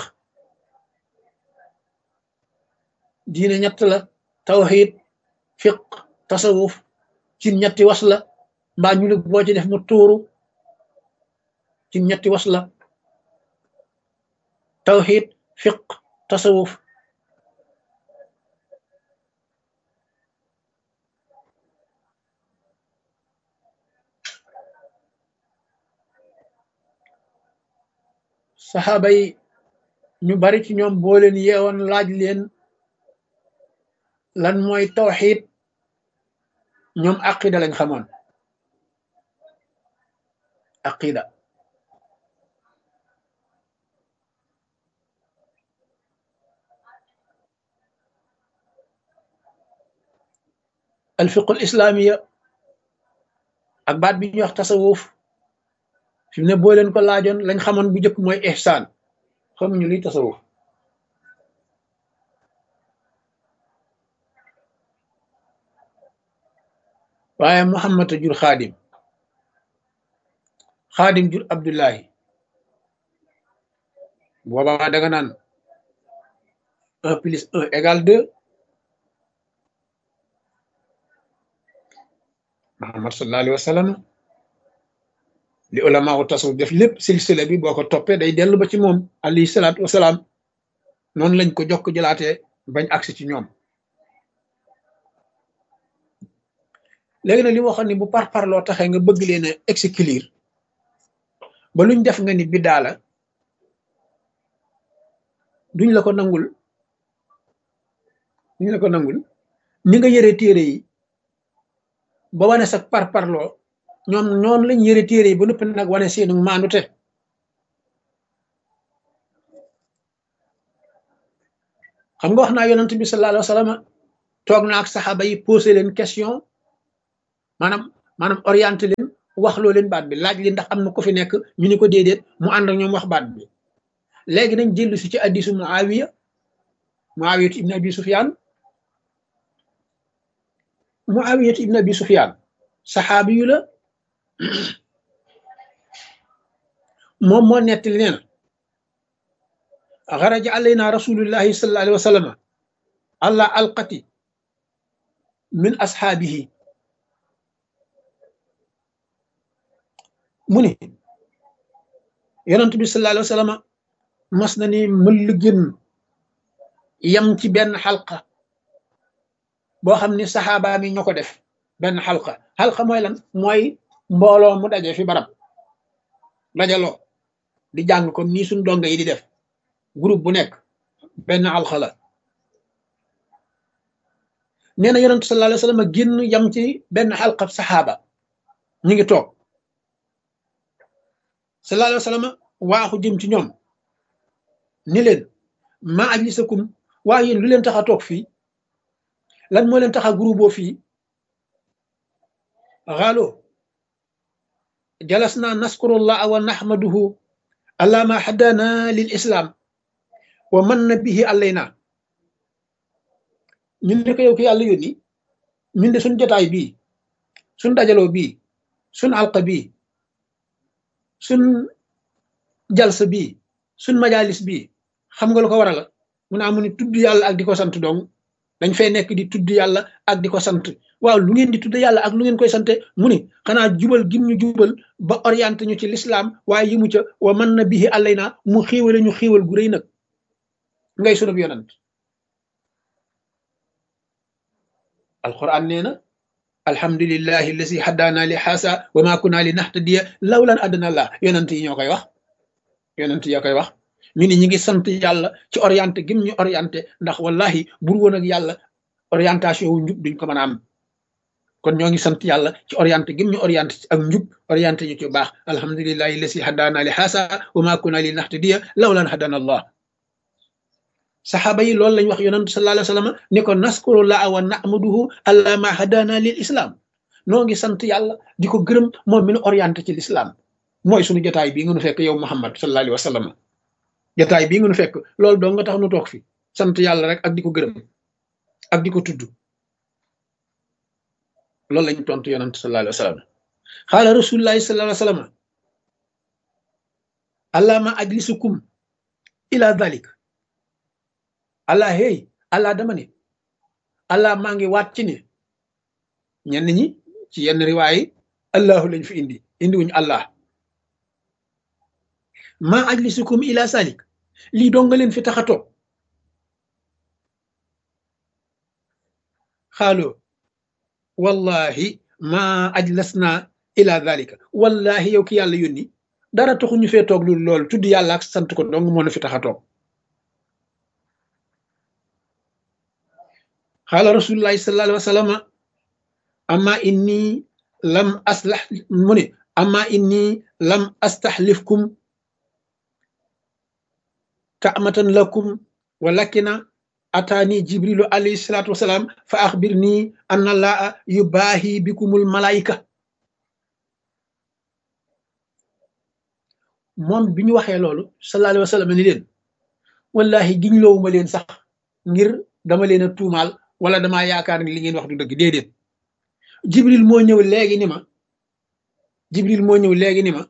diine ñett la tawxiid fiq tasawuf ci ñetti was la mbaa ñu boo ci def mu tuuru ci ñetti was la tawxiid fiq tasawuf saxaaba yi ñu bari ci ñoom boo leen yeewoon laaj leen lan mooy tawxiid ñoom aqida lañ xamoon aqida alfiqul islaamiya ak baat bi ñuy wax tasawuf fi mu ne boo leen ko laajoon lañ xamoon bu njëkk mooy ihsaan xamuñu luy tasawuf waaye Muhammad a jur xaadim xaadim jur Abdullahi boobaa da nga naan 1 plus 1 égale 2 Muhammad sallallahu alayhi wa sallam li ulama u tasawuf def lépp silsila bi boo ko toppee day dellu ba ci moom alayhi salaatu wasalaam noonu lañ ko jokk jëlaatee bañ agsi ci ñoom léegi nag li waxoon ni bu parparloo taxee nga bëgg leen a exclure ba luñ def nga ni biddaa la duñ la ko nangul ni nga yëre téere yi ba wane sa parparloo ñoom lañ yëre téere yi ba noppi nag wane seenu maandute xam nga wax naa yonent bi sallallahu alayhi wa sallam toog na ak saxaaba yi posé leen question maanaam orienté leen wax loo leen baat bi laaj li ndax am na ko fi nekk ñu ni ko déedéet mu ànd ak ñoom wax baat bi léegi nañ jëllu si ci hadiisu Muawiyatu ibn Abi Sufyaan Muawiyatu ibn Abi Sufyaan saxaabi yu la moom moo nettali nee na xaraja alayna rasulullahi sallallahu alayhi wa sallam ala alqati min ashaabihi mu ni yonent bi sallallahu alayhi wa sallam mas na ni mëll génn yam ci benn xalqa boo xam ni saxaaba mi ñoo ko def benn xalqa mooy lan mooy mbooloo mu daje fi barab dajaloo di jàng comme nii suñ donga yi di def groupe bu nekk benn xalqa la nee na yonent sallallahu alayhi wa sallam génn yam ci benn xalqa saxaaba ñu ngi toog sallallahu alayhi wa sallam waaxu jëm ci ñoom ni leen ma ajlisakum waaye yéen lu leen tax a toog fii lan moo leen tax a groupe fii xaalo jalasna naskurullah wa nahmaduhu ala ma hadana lil islam wa manna bihi alayna ñun ne ko yow ki yàlla yónni ñun de suñ jotaay bii suñ dajaloo bii suñ alqa bii suñ jalsa bii suñ majalis bii xam nga lu ko waral mu naa mu ni tudd yàlla ak di ko sant dong dañ fay nekk di tudd yàlla ak di ko sant waaw lu ngeen di tudd yàlla ak lu ngeen koy sante mu ni xanaa jubal gim ñu jubal ba orienté ñu ci l'islam waaye yi mu ca wa man na bihi alayna mu xéewale ñu xéewal gu rëy nag ngay sunub yonant alquran nee na alhamdulillahi allazi haddaana li haasa wa ma kunna li nahtadiya lawlan adana allah yonant yi ñoo koy wax yonant yi koy wax ñu ni ñi ngi sant yàlla ci orienté gim ñu orienté ndax wallahi bur woon ak yàlla orientation wu njub duñ ko mën a am kon ñoo ngi sant yàlla ci orienté gim ñu orienté ak njub orienté ñu ci baax alhamdulillahi allazi haddaana li haasa wa ma kunna li nahtadiya lawlan hadana allah saxaaba yi loolu lañ wax yonent sallallahu alayhi wa sallam ne ko naskurullaha wa nahmaduhu ala ma hadana lil islam noo ngi sant yàlla di ko gërëm moom mi nu orienté ci l'islam mooy suñu jotaay bii nga nu fekk yow Muhammad sallallahu alayhi wa sallam jotaay bii nga nu fekk loolu doo nga tax nu toog fi sant yàlla rek ak di ko gërëm ak di ko tudd loolu lañ tontu yonent sallallahu alayhi wa sallam xaala rasulullahi sallallahu alayhi wa sallam allahumma ajlisukum ila dhalik allah hey allah dama ne allah maa ngi waat ci ne ñenn ñi ci yenn riwaay allahu lañ fi indi wuñu allah maa ajlisukum ila salik lii doo nga leen fi tax a toog xaaloo wallahi maa ajlasna ila dalika wallahi yow ki yàlla yónni dara taxu ñu fee toog loolu tudd yàlla ak sant ko dong moo na fi tax a toog xaala rasulullahi sallallahu alayhi wa sallam amma inni lam aslah mu ne amma inni lam astaxlifkum kaamatan lakum walakina ataani jibrilu alayhi salatu wasalaam fa axbirni anna allaha yubaahi bikumul malaayika moom bi ñu waxee loolu sallallahu alayhi wa sallam ni leen wallahi giñ loowuma leen sax ngir dama leen a tuumaal wala damaa yaakaar ni li ngeen wax du dëgg déedéet jibril moo ñëw léegi ni ma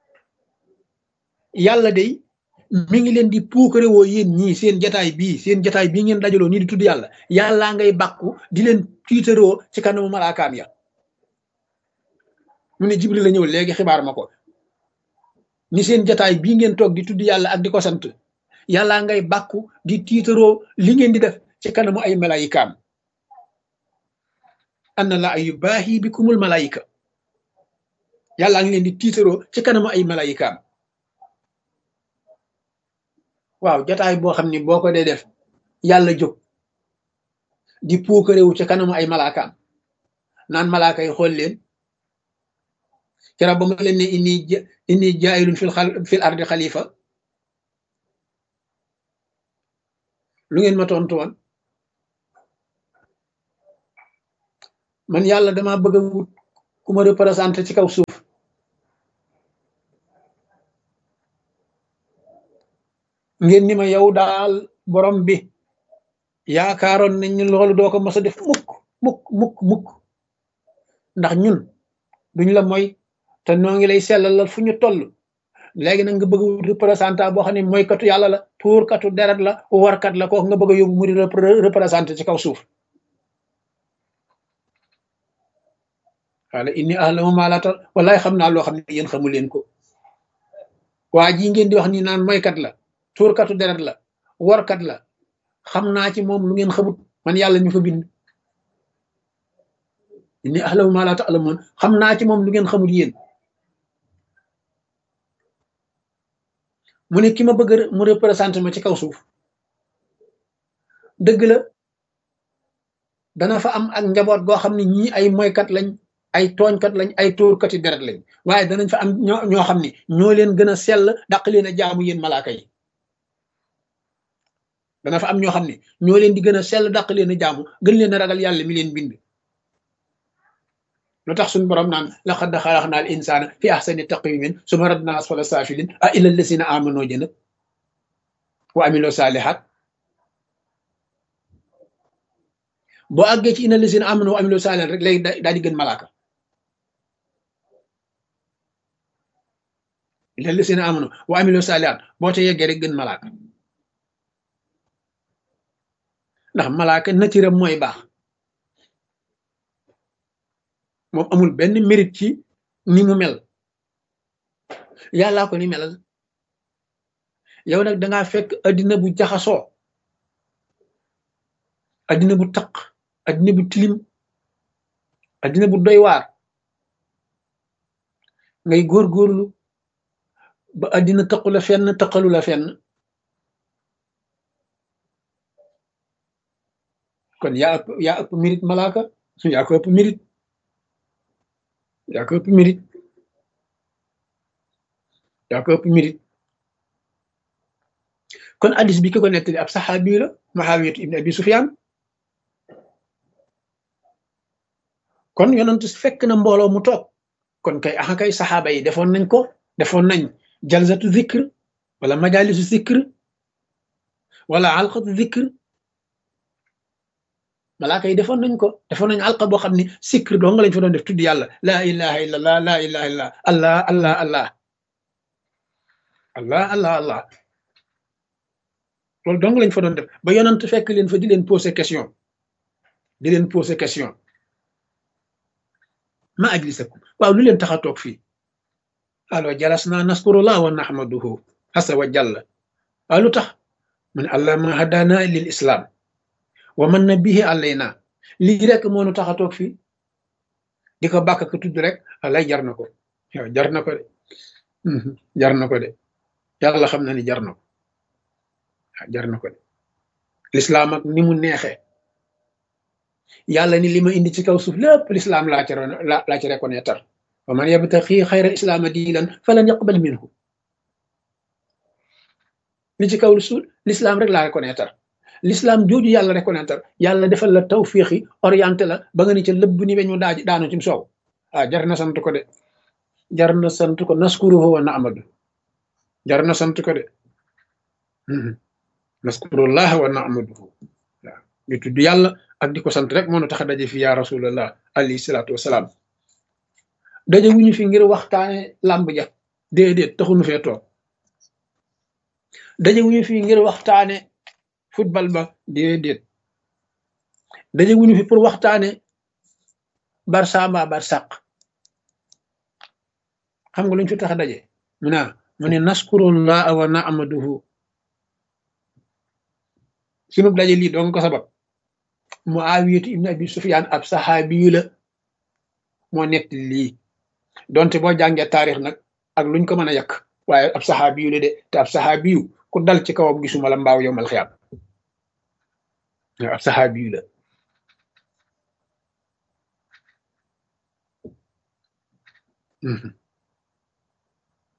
yàlla day mi ngi leen di puukare woo yéen ñii seen jataay bii ngeen dajaloo nii di tudd yàlla yàllaa ngay bàkku di leen tiitaroo ci kanamu malaakaam ya mu ne jibril la ñëw léegi xibaar ma ko ni seen jataay bii ngeen toog di tudd yàlla ak di ko sant yàllaa ngay bàkku di tiitaroo li ngeen di def ci kanamu ay malaayikaam anna la ay yubaahi bikumul malaayika yàllaa ngi leen di tiitaroo ci kanamu ay malaayikaam waaw jataay boo xam ni boo ko dee def yàlla jóg di puukarewu ca kanamu ay malaakaam naan malaaka yi xool leen kera ba ma leen ne inni jaayilun fil ardi xalifa lu ngeen ma tontu woon man yàlla dama bëgg a wut ku ma représenté ci kaw suuf ngeen ni ma yow daal borom bi yaakaaroon nañ ni loolu doo ko mos a def mukk mukk mukk mukk ndax ñun duñ la mooy te noo ngi lay sellalal fu ñu toll léegi nag nga bëgg a wut représentant boo xam ne mooy katu yàlla la tuurkatu deret la warkat la kooku nga bëgg a yóbbu mu di représenté ci kaw suuf wala inni ahlamu ma la tal wallaay xam naa loo xam ne yéen xamu leen ko waa ji ngeen di wax ni naan moykat la tuurkatu deret la warkat la xam naa ci moom lu ngeen xamut man yàlla ñu fa bind inni ahlamu ma la ta'lamun xam naa ci moom lu ngeen xamut yéen mu ne ki ma bëgg mu représenté ma ci kaw suuf dëgg la dana fa am ak njaboot goo xam ne ñii ay moykat lañ ay tooñkat lañ ay tuurkati deret lañ waaye danañ fa am ñoo xam ne ñoo leen gën a sell dàq leen a jaamu yéen malaaka yi dana fa am ñoo xam ne ñoo leen di gën a sell dàq leen a jaamu gën leen a ragal yàlla mi leen bind lu tax suñu borom naan laqad xalaqna al insana fi ahsani taqwimin summa radna asfala safilin a illa allasina amano jëna wa amilo salihat boo àggee ci illa allasina amano wa amilo salihat rek léegi daal di gën malaaka illa allasina amano wa amilo salihat boo te yeggee rek gën malaaka ndax malaaka natiram mooy baax moom amul benn mérite ci ni mu mel yàllaa ko ni melal yow nag dangaa fekk addina bu jaxasoo addina bu taq addina bu tilim addina bu doy waar ngay góorgóorlu ba addina taqu la fenn taqalu la fenn kon yaa ëpp mérite malaaka yaa ko ëpp mérite yaa ko ëpp mérite yaa ko ëpp mérite kon addis bi ki ko nettali ab saxaabi la Muawiyatu ibn Abi Sufyaan kon yonent fekk na mbooloo mu toog kon kay axa kay saxaaba yi defoon nañ jalsatu zikr wala majalisu zikr wala alqatu zikr malaaka yi defoon nañ alqa boo xam ne zikr doo nga lañ fa doon def tudd yàlla laa ilaha illallah laa ilaha illallah allah allah allah allah allah allah loolu dong lañ fa doon def ba yonent fekk leen fa di leen poser question ma ajlisakum waaw lu leen tax a toog fii alors jalasna naskurullah wa nahmaduhu asa wa jalla waaw lu tax mu ne allah ma hadana lil islam wa man na bihi alayna lii rek moo nu tax a toog fii di ko bàkk ko tudd rek alay jar na ko yow jar na ko de jar na ko de yàlla xam na ni jar na ko jar na ko de lislaam ak ni mu neexee yàlla ni li ma indi ci kaw suuf lépp lislaam laa ci reconnaître wa man yabtaxi xayra islaama diinan falan yaqbal minhu li ci kaw suuf lislaam rek laa reconnaître l'islam jooju yàlla reconnaître yàlla defal la tawfiixi orienté la ba nga ni ca lëbb ni weñu daanu ci soow jar na sant ko de jar na sant ko naskuruhu wa na'madu jar na sant ko de naskurullah wa na'maduhu waaw ñu tudd yàlla ak di ko sant rek moo nu tax a daje fi ya rasulallah alayhi salaatu wasalaam daje wuñu fi ngir waxtaane làmb ja déedéet taxunu fee toog daje wuñu fi ngir waxtaane football ba déedéet daje wuñu fi pour waxtaane Barça mbaa Barsaq xam nga lu ñu fi tax a daje mu ne naskurullah wa na'maduhu sunu daje lii doon ko sabab Muawiyatu ibn Abi Sufyaan ab saxaabi la moo nett lii donte boo jàngee taarix nag ak luñ ko mën a yàq waaye ab saxaabi la de te ab saxaabi ku dal ci kawam gisuma la mbaaw yowmal xiyaam ab saxaabi la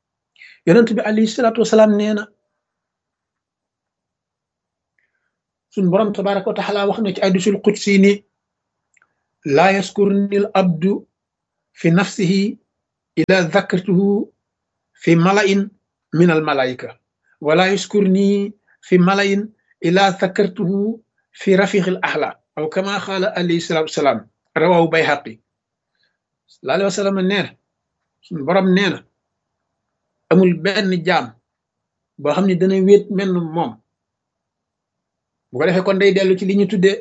yonent bi alayhi salaatu wasalaam nee na suñ borom tabaraka wa taala wax na ci hadisul qudsi ni laa yaskurni al abdu fi nafsihi ila dhakartuhu fi malain min al malaika wala yaskurni fi malain ila dhakartuhu fi rafiq al ahla aw kama qala alayhi salatu wassalam rawahu bayhaqi sallallahu alayhi wa sallam nee na suñ borom nee na amul benn jaam boo xam ne dana wéet mel moom bu ko defee kon day dellu ci li ñu tuddee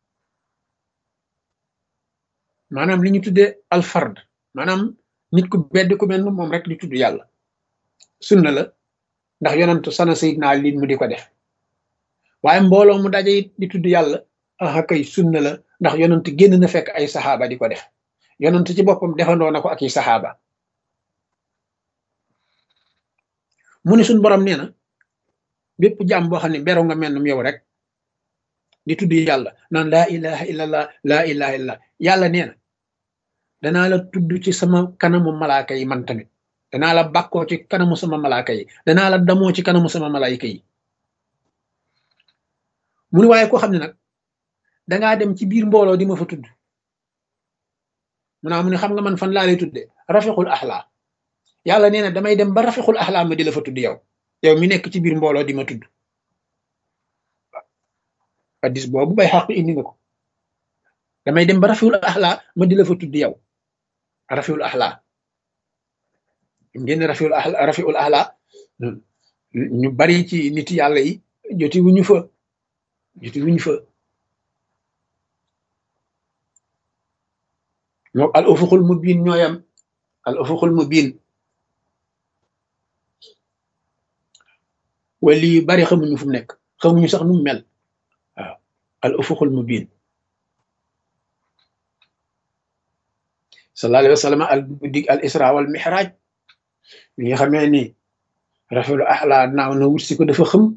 maanaam li ñu tuddee alfard maanaam nit ku bedd ku mel moom rek di tudd yàlla sunna la ndax yonantu sana sayidna Ali mu di ko def waaye mbooloo mu daje it di tudd yàlla aha kay sunna la ndax yonant génn na fekk ay saxaaba di ko def yonant ci boppam defandoo na ko ak i saxaaba mu ne suñ borom nee na bépp jàmm boo xam ne beru nga mel yow rek di tudd yàlla naan laa ilaha illallah laa ilaha illallah yàlla nee na danaa la tudd ci sama kanamu malaaka yi man tamit danaa la bàkkoo ci kanamu sama malaaka yi danaa la damoo ci kanamu sama malaayika yi mu ne waaye koo xam ne nag dangaa dem ci biir mbooloo di ma fa tudd mu ne xam nga man fan laa lay tudde rafiqul axlaa yàlla nee na damay dem ba rafiqul axlaa ma di la fa tudd yow mi nekk ci biir mbooloo di ma tudd hadis boobu bay xaq indi nga ko damay dem ba rafiul axlaa ma di la fa tudd yow rafiul axlaa ngeen rafiul axlaa ñu bari ci nit yàlla yi joti wuñu fa ñoo al ufuqul mubin ñooyam al ufuqul mubin wali yu bari xamuñu fu mu nekk xamuñu sax nu mu mel waaw al ufuqul mubin sallallahu alayhi wa sallam al guddi al isra wal mihraj bi nga xamee ni rafiul ahla naaw na wut si ko dafa xëm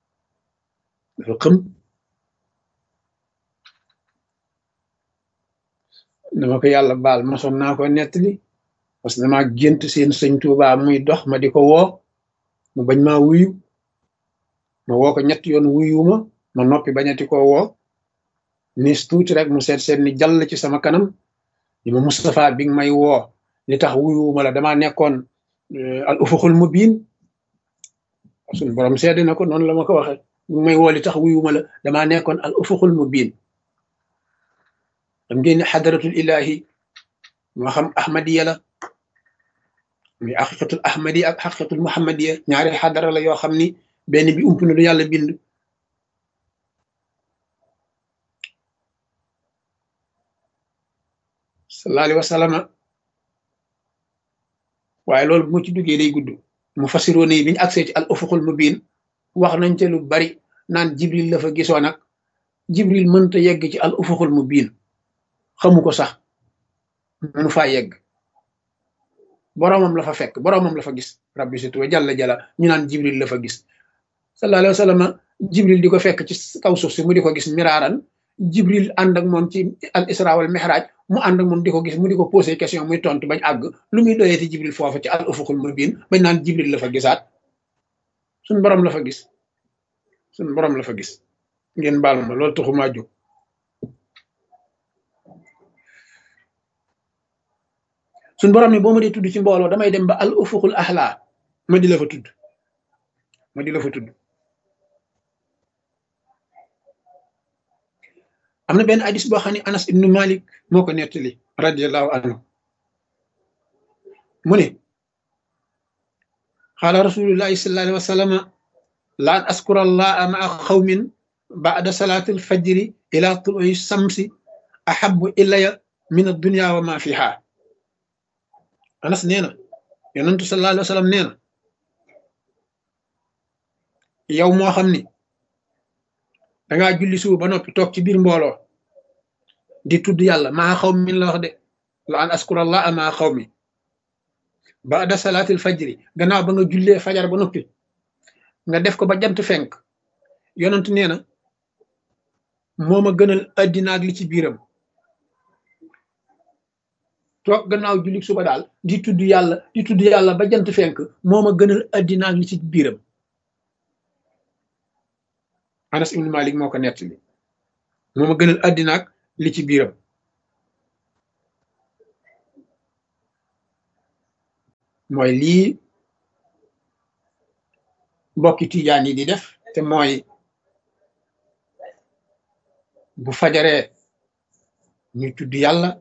dama ko yàlla baal masoon naa ko nettali parce que dama gént seen sëñ Tuubaa muy dox ma di ko woo mu bañ maa wuyu ma woo ko ñett yoon wuyuma ma noppi bañati ko woo nis tuuti rek mu seet ni jàll ci sama kanam ni ma Moustapha bi nga may woo li tax wuyuma la damaa nekkoon al ufuqul mubin suñu borom seede na ko noonu la ma ko waxee bi may woo li tax wuyuma la damaa nekkoon al ufuqul mubin xam ngeen ne xadaratul ilahi moo xam ahmadiya la muy xaqiqatul ahmadi ak xaqiqatul muhammadiya ñaari xadara la yoo xam ni benn bi ump na lu yàlla bind sallallahu alayhi wa sallam waaye loolu bu ma ci duggee day gudd mu fasiroon yi bi ñu agsee ci al ufuqul mubin wax nañ ca lu bari naan jibril la fa gisoon ak jibril mënta yegg ci al ufuqul mubin xamu ko sax mënu faa yegg boroomam la fa fekk boroomam la fa gis rabbi situ wa jalla jalla ñu naan jibril la fa gis sallallahu alayhi wa sallam jibril di ko fekk ci kaw suuf si mu di ko gis miraaran jibril ànd ak moom ci al isra wal mihraj mu ànd ak moom di ko gis mu di ko posé question muy tontu bañ àgg lu muy doyee ci jibril foofu ci al ufuqul mubin bañ naan jibril la fa gisaat suñ borom la fa gis ngeen baal ma loolu taxumaa jóg suñ borom ni boo ma dee tudd ci mbooloo damay dem ba al ufuqul ahla ma di la fa tudd am na benn hadis boo xam ne Anas ibnu Malik moo ko nettali radiallahu anhu mu ne qaala rasulullahi sallallahu alayhi wa sallam la an askura allaha maa xawmin ba'da salati alfajri ila tulu'i samsi ahabbu ilaya min addunya wa ma fiha Anas nee na yonentu sallallahu alayhi wa sallam nee na yow moo xam ni dangaa julli suba ba noppi toog ci biir mbooloo di tudd yàlla maa xaw min la wax de la an askurallah maa xaw mi ba'da salaatil fajri gannaaw ba nga jullee fajar ba noppi nga def ko ba jant fenk yonent nee na moo ma gënal addina ak li ci biiram toog gannaaw julli suba daal di tudd yàlla ba jant fenk moo ma gënal addina ak li ci biiram Anas ibn Malik moo ko nettali moo ma gënal àddina ak li ci biiram. mooy lii mbokki tijaan yi di def te mooy bu fajaree ñu tudd yàlla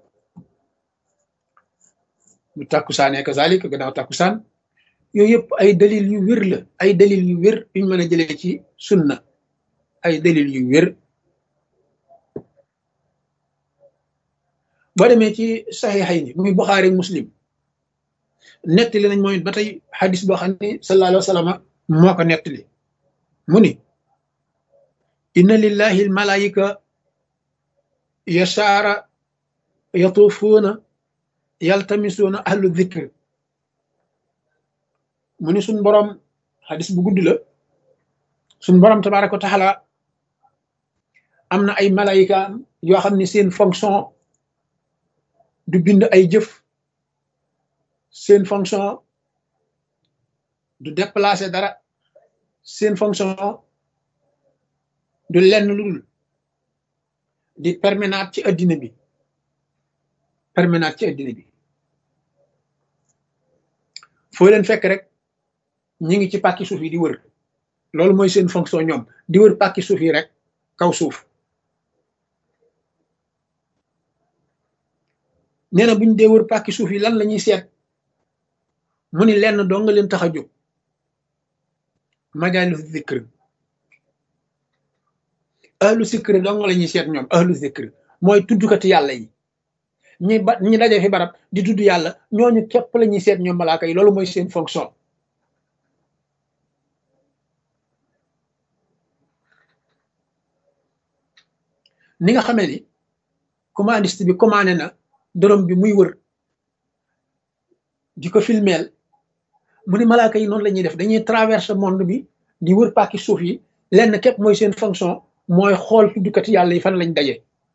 bu takkusaanee kazalik gannaaw takkusaan yooyu yëpp ay dalil yu wér la ay dalil yu wér yuñ mën a jëlee ci sunna ay dalil yu wér. boo demee ci saxiixay ni muy Buxaari Muslim nettali nañ mooy ba tey xadis boo xam ne sallallahu alayhi wa sallam moo ko nettali mu ni inna lillahi al malaayika yasaara yatuufuuna yaltamisuuna ahlu dhikr mu ni suñ borom xadis bu gudd la suñ borom tabaaraka wa taala am na ay malaayika yoo xam ne seen fonction du bind ay jëf seen fonction du déplacer dara seen fonction du lenn lu dul di permanent ci addina bi permanent ci addina bi foo leen fekk rek ñi ngi ci pàkki suuf yi di wër loolu mooy seen fonction ñoom di wër pàkki suuf yi rek kaw suuf. nee na buñ dee wër pàkki suuf yi lan la ñuy seet mu ni lenn doo nga leen tax a jóg majaalis zikr ahlu zikr doo nga la ñuy seet ñoom ahlu zikr mooy tuddkati yàlla yi ñi daje fi barab di tudd yàlla ñooñu képp la ñuy seet ñoom malaaka yi loolu mooy seen fonction. ni nga xamee ni commandiste bi commandé na dorom bi muy wër di ko filmeel mu ni malaaka yi noonu la ñuy def dañuy traverser monde bi di wër pàkki suuf yi lenn képp mooy seen fonction mooy xool tuddkati yàlla yi fan lañ daje.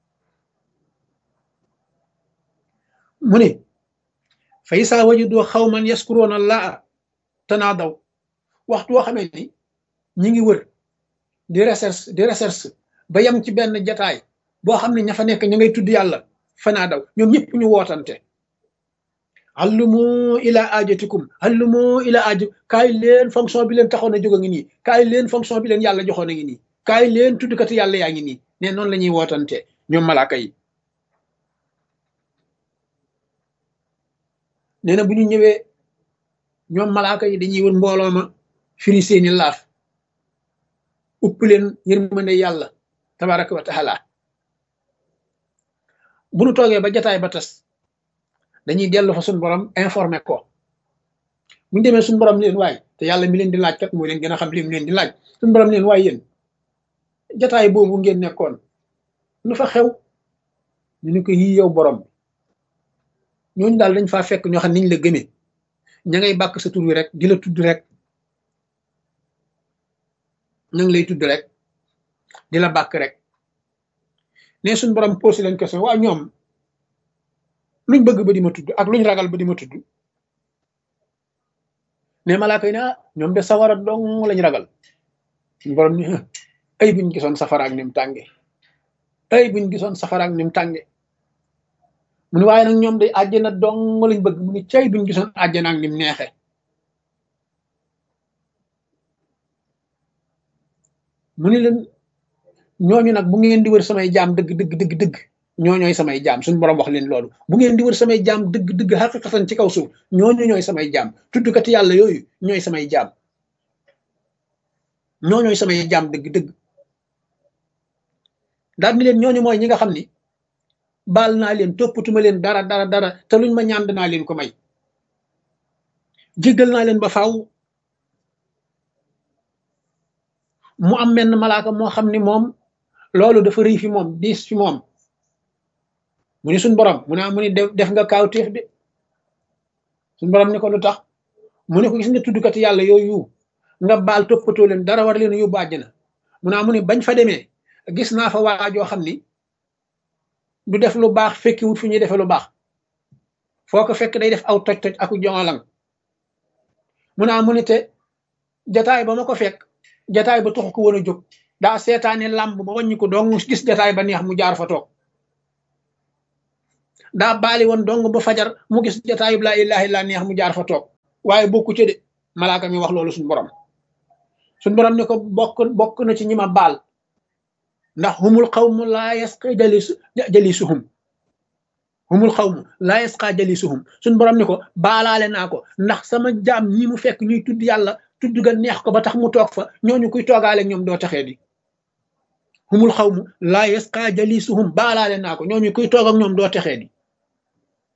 mu ni fa isaa wajudu xawman yaskuruuna llaaha tanaadaw waxtu woo xamee ni ñi ngi wër di recherche ba yem ci benn jataay boo xam ne ña fa nekk ñu ngay tudd yàlla fanaa daw ñoom ñëpp ñu wootante allumu ila ajatikum allumu ila aju kaay leen fonction bi leen taxoon a jóg a ngi nii kaay leen fonction bi leen yàlla joxoon a ngi nii kaay leen tuddkati yàlla yaa ngi nii ne noonu la ñuy wootante ñoom malaaka yi. nee na bu ñu ñëwee ñoom malaaka yi dañuy wër mbooloo ma firi seeni laaf upp leen yërmande yàlla tabaraka wa taala bu nu toogee ba jataay ba tas dañuy dellu fa suñu borom informé ko bu ñu demee suñu borom leen waay te yàlla mi leen di laaj kat moo leen gën a xam li mu leen di laaj suñu borom leen waay yéen jataay boobu ngeen nekkoon lu fa xew ñu ni ko yii yow borom ñooñu daal dañ faa fekk ñoo xam niñ la gëmee ña ngay bàkk sa tur wi rek di la tudd rek ña ngi lay tudd rek di la bàkk rek ne suñ borom posé leen question waa ñoom luñ bëgg ba di ma tudd ak luñ ragal ba di ma tudd ne malaaka yi ne ñoom de sawara dong lañ ragal suñ borom ni ay buñ gisoon safara ak ni mu tànge ay buñ gisoon safara ak ni mu tànge mu ni waaye nag ñoom day àjjana dong lañ bëgg mu ni cay buñ gisoon àjjana ak ni mu neexe mu ni leen ñooñu nag bu ngeen di wër samay jaam dëgg ñooñooy samay jaam suñu borom wax leen loolu bu ngeen di wër samay jaam dëgg xaqiqatan ci kaw suuf ñooñu ñooy samay jaam tuddkati yàlla yooyu ñooy samay jaam ñooñooy samay jaam dëgg daal ni leen ñooñu mooy ñi nga xam ni baal naa leen toppatuma leen dara te luñ ma ñaan naa leen ko may jéggal naa leen ba faaw mu am menn malaaka moo xam ni moom loolu dafa rëy fi moom diis fi moom mu ni suñ borom mu ne def nga kaawteef de suñ borom ni ko lu tax mu ne ko gis nga tuddkati yàlla yooyu nga baal toppatoo leen dara war leen yóbbu àjjana mu ne bañ fa demee gis naa fa waajoo xam ni du def lu baax fekki wut fu ñuy defe lu baax foo ko fekk day def aw toj aku jongalang mu ne te jataay ba ma ko fekk jataay ba taxu ko woon a jóg daa seetaane làmb ba wàññi ko dong gis jataay ba neex mu jaar fa toog daa baali woon dong ba fajar mu gis jataayub laa ilaha illa neex mu jaar fa toog waaye bokku ci de malaaka mi wax loolu suñu borom ne ko bokk na ci ñi ma baal ndax humul xawmu laa yasqa jalisuhum humul xawmu laa yasqa jalisuhum suñu borom ne ko baalaale naa ko ndax sama jaam ñi mu fekk ñuy tudd yàlla tudd ga neex ko ba tax mu toog fa ñooñu kuy toogaale ñoom doo taxee di humul xawmu laa yasqa jalisuhum baalaale naa ko ñooñu kuy toog ak ñoom doo texee di